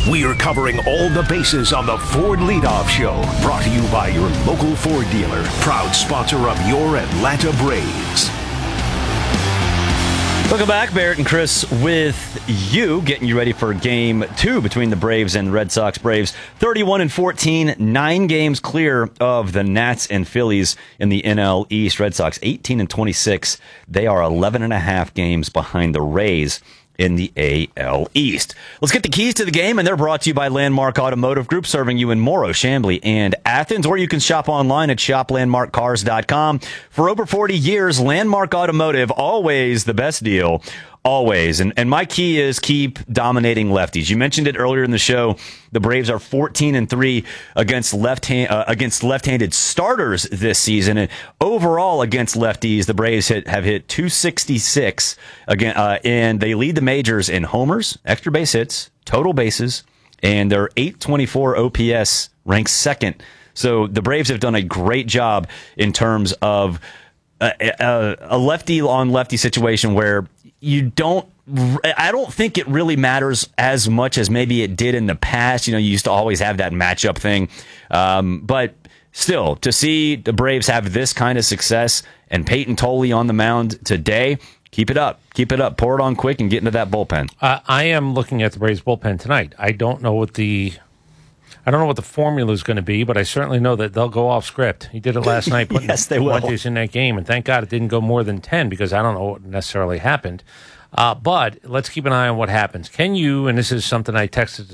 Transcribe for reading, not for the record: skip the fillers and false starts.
We are covering all the bases on the Ford Leadoff Show, brought to you by your local Ford dealer, proud sponsor of your Atlanta Braves. Welcome back, Barrett and Chris with you, getting you ready for Game 2 between the Braves and the Red Sox. Braves 31-14, 9 games clear of the Nats and Phillies in the NL East. Red Sox 18-26. They are 11.5 games behind the Rays in the AL East. Let's get the keys to the game, and they're brought to you by Landmark Automotive Group, serving you in Morrow, Chamblee, and Athens, or you can shop online at shoplandmarkcars.com. For over 40 years, Landmark Automotive, always the best deal, always. And my key is keep dominating lefties. You mentioned it earlier in the show. The Braves are 14-3 against left-handed starters this season, and overall against lefties, the Braves have hit 266 again, and they lead the majors in homers, extra base hits, total bases, and their .824 OPS ranks second. So the Braves have done a great job in terms of a lefty-on-lefty situation where I don't think it really matters as much as maybe it did in the past. You know, you used to always have that matchup thing. But still, to see the Braves have this kind of success and Peyton Tolley on the mound today, keep it up. Keep it up. Pour it on quick and get into that bullpen. I am looking at the Braves bullpen tonight. I don't know what the formula is going to be, but I certainly know that they'll go off script. He did it last night, putting yes, they will. bunches in that game, and thank God it didn't go more than 10 because I don't know what necessarily happened. But let's keep an eye on what happens. Can you, and this is something I texted